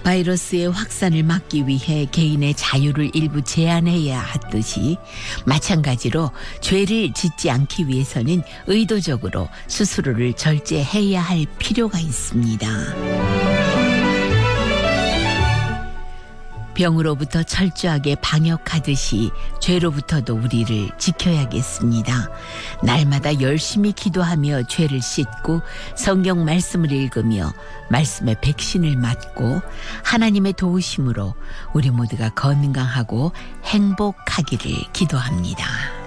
바이러스의 확산을 막기 위해 개인의 자유를 일부 제한해야 하듯이 마찬가지로 죄를 짓지 않기 위해서는 의도적으로 스스로를 절제해야 할 필요가 있습니다. 병으로부터 철저하게 방역하듯이 죄로부터도 우리를 지켜야겠습니다. 날마다 열심히 기도하며 죄를 씻고 성경 말씀을 읽으며 말씀의 백신을 맞고 하나님의 도우심으로 우리 모두가 건강하고 행복하기를 기도합니다.